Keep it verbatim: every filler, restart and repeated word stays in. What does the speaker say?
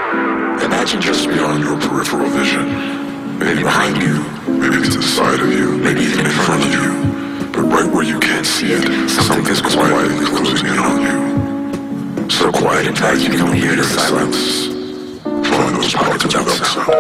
Imagine just beyond your peripheral vision. Maybe behind you, maybe to the side of you, maybe even in front of you. But right where you can't see it, something is quietly closing in on you. So quiet, in fact, you can hear the silence. Find those pockets without sound.